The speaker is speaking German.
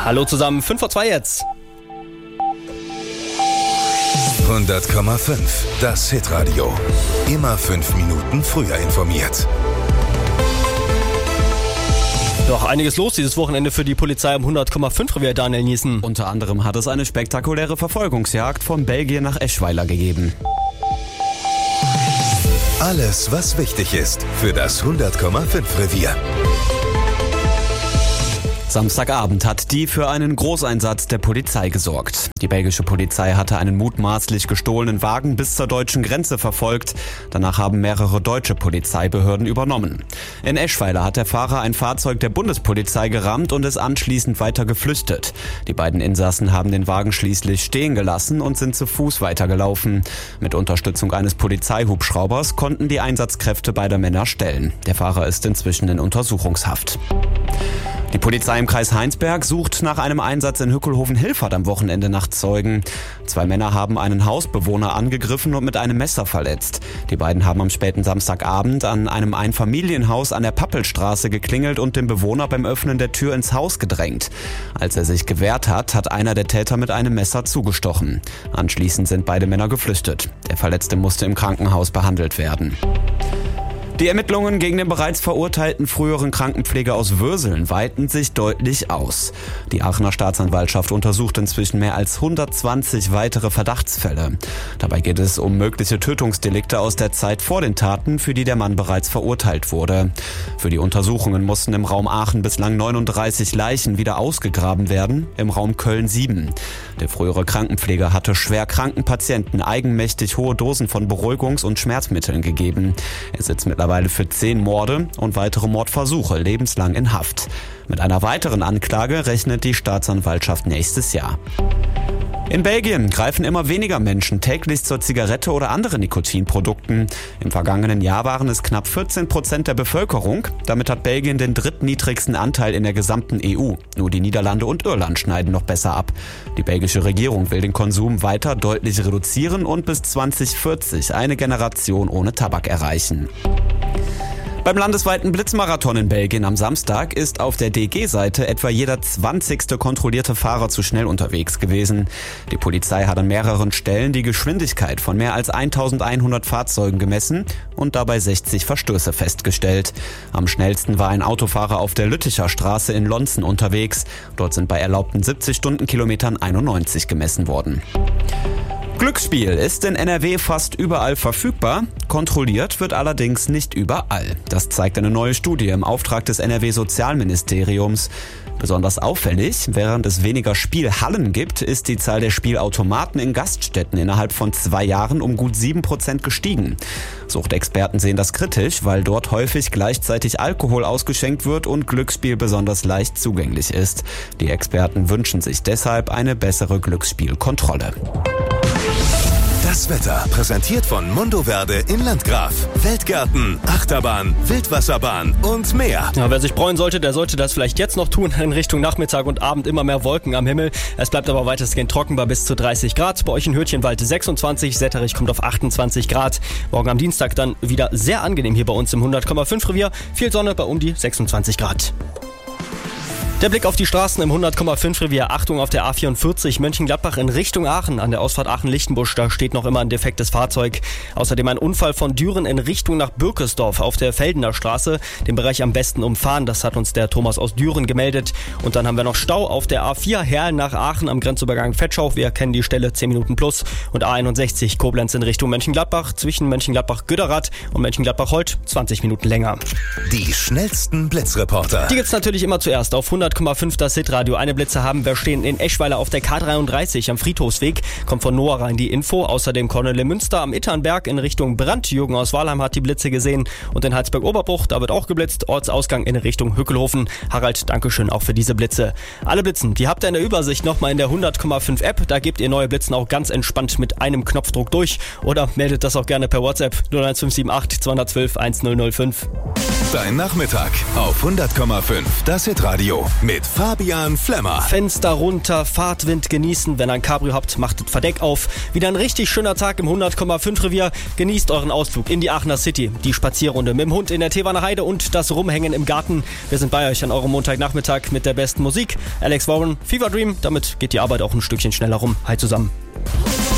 Hallo zusammen, 5:02 jetzt. 100,5, das Hitradio. Immer 5 Minuten früher informiert. Doch einiges los dieses Wochenende für die Polizei am 100,5 Revier, Daniel Niesen. Unter anderem hat es eine spektakuläre Verfolgungsjagd von Belgien nach Eschweiler gegeben. Alles, was wichtig ist für das 100,5 Revier. Samstagabend hat die für einen Großeinsatz der Polizei gesorgt. Die belgische Polizei hatte einen mutmaßlich gestohlenen Wagen bis zur deutschen Grenze verfolgt. Danach haben mehrere deutsche Polizeibehörden übernommen. In Eschweiler hat der Fahrer ein Fahrzeug der Bundespolizei gerammt und ist anschließend weiter geflüchtet. Die beiden Insassen haben den Wagen schließlich stehen gelassen und sind zu Fuß weitergelaufen. Mit Unterstützung eines Polizeihubschraubers konnten die Einsatzkräfte beider Männer stellen. Der Fahrer ist inzwischen in Untersuchungshaft. Die Polizei im Kreis Heinsberg sucht nach einem Einsatz in Hückelhoven-Hilfert am Wochenende nach Zeugen. 2 Männer haben einen Hausbewohner angegriffen und mit einem Messer verletzt. Die beiden haben am späten Samstagabend an einem Einfamilienhaus an der Pappelstraße geklingelt und den Bewohner beim Öffnen der Tür ins Haus gedrängt. Als er sich gewehrt hat, hat einer der Täter mit einem Messer zugestochen. Anschließend sind beide Männer geflüchtet. Der Verletzte musste im Krankenhaus behandelt werden. Die Ermittlungen gegen den bereits verurteilten früheren Krankenpfleger aus Würseln weiten sich deutlich aus. Die Aachener Staatsanwaltschaft untersucht inzwischen mehr als 120 weitere Verdachtsfälle. Dabei geht es um mögliche Tötungsdelikte aus der Zeit vor den Taten, für die der Mann bereits verurteilt wurde. Für die Untersuchungen mussten im Raum Aachen bislang 39 Leichen wieder ausgegraben werden, im Raum Köln 7. Der frühere Krankenpfleger hatte schwer kranken Patienten eigenmächtig hohe Dosen von Beruhigungs- und Schmerzmitteln gegeben. Er sitzt mittlerweile für 10 Morde und weitere Mordversuche lebenslang in Haft. Mit einer weiteren Anklage rechnet die Staatsanwaltschaft nächstes Jahr. In Belgien greifen immer weniger Menschen täglich zur Zigarette oder anderen Nikotinprodukten. Im vergangenen Jahr waren es knapp 14% der Bevölkerung. Damit hat Belgien den drittniedrigsten Anteil in der gesamten EU. Nur die Niederlande und Irland schneiden noch besser ab. Die belgische Regierung will den Konsum weiter deutlich reduzieren und bis 2040 eine Generation ohne Tabak erreichen. Beim landesweiten Blitzmarathon in Belgien am Samstag ist auf der DG-Seite etwa jeder 20. kontrollierte Fahrer zu schnell unterwegs gewesen. Die Polizei hat an mehreren Stellen die Geschwindigkeit von mehr als 1100 Fahrzeugen gemessen und dabei 60 Verstöße festgestellt. Am schnellsten war ein Autofahrer auf der Lütticher Straße in Lonzen unterwegs. Dort sind bei erlaubten 70 Stundenkilometern 91 gemessen worden. Glücksspiel ist in NRW fast überall verfügbar, kontrolliert wird allerdings nicht überall. Das zeigt eine neue Studie im Auftrag des NRW-Sozialministeriums. Besonders auffällig, während es weniger Spielhallen gibt, ist die Zahl der Spielautomaten in Gaststätten innerhalb von 2 Jahren um gut 7% gestiegen. Suchtexperten sehen das kritisch, weil dort häufig gleichzeitig Alkohol ausgeschenkt wird und Glücksspiel besonders leicht zugänglich ist. Die Experten wünschen sich deshalb eine bessere Glücksspielkontrolle. Das Wetter präsentiert von Mondoverde in Landgraf. Weltgärten, Achterbahn, Wildwasserbahn und mehr. Ja, wer sich freuen sollte, der sollte das vielleicht jetzt noch tun. In Richtung Nachmittag und Abend immer mehr Wolken am Himmel. Es bleibt aber weitestgehend trocken bei bis zu 30 Grad. Bei euch in Hürtchenwald 26, Setterich kommt auf 28 Grad. Morgen am Dienstag dann wieder sehr angenehm hier bei uns im 100,5 Revier. Viel Sonne bei um die 26 Grad. Der Blick auf die Straßen im 100,5 Revier. Achtung auf der A44 Mönchengladbach in Richtung Aachen. An der Ausfahrt Aachen-Lichtenbusch, da steht noch immer ein defektes Fahrzeug. Außerdem ein Unfall von Düren in Richtung nach Bürkesdorf auf der Feldener Straße. Den Bereich am besten umfahren, das hat uns der Thomas aus Düren gemeldet. Und dann haben wir noch Stau auf der A4 Herrn nach Aachen am Grenzübergang Fetschau. Wir kennen die Stelle, 10 Minuten plus. Und A61 Koblenz in Richtung Mönchengladbach. Zwischen Mönchengladbach-Güderath und Mönchengladbach-Holt 20 Minuten länger. Die schnellsten Blitzreporter. Die gibt's natürlich immer zuerst auf 100,5 das Hitradio. Eine Blitze haben wir stehen in Eschweiler auf der K33 am Friedhofsweg. Kommt von Noah rein die Info. Außerdem Cornelie Münster am Itternberg in Richtung Brandt. Jürgen aus Walheim hat die Blitze gesehen. Und in Halsberg-Oberbruch, da wird auch geblitzt. Ortsausgang in Richtung Hückelhofen. Harald, Dankeschön auch für diese Blitze. Alle Blitzen, die habt ihr in der Übersicht nochmal in der 100,5 App. Da gebt ihr neue Blitzen auch ganz entspannt mit einem Knopfdruck durch. Oder meldet das auch gerne per WhatsApp 01578 212 1005. Dein Nachmittag auf 100,5. Das Hitradio mit Fabian Flemmer. Fenster runter, Fahrtwind genießen. Wenn ihr ein Cabrio habt, macht das Verdeck auf. Wieder ein richtig schöner Tag im 100,5 Revier. Genießt euren Ausflug in die Aachener City, die Spazierrunde mit dem Hund in der Teewaner Heide und das Rumhängen im Garten. Wir sind bei euch an eurem Montagnachmittag mit der besten Musik. Alex Warren, Fever Dream. Damit geht die Arbeit auch ein Stückchen schneller rum. Hi zusammen.